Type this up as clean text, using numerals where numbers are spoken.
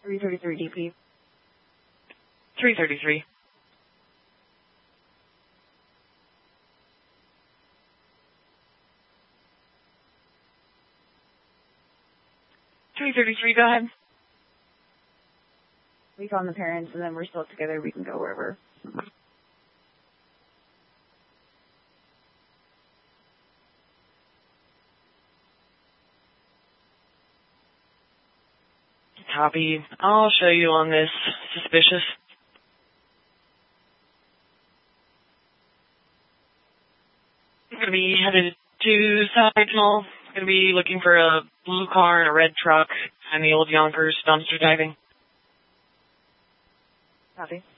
333 DP. 333. Go ahead. We found the parents, and then we're still together. We can go wherever. Copy. I'll show you on this suspicious. I'm going to be headed to South Regional. Going to be looking for a blue car and a red truck and the old Yonkers dumpster diving. Copy.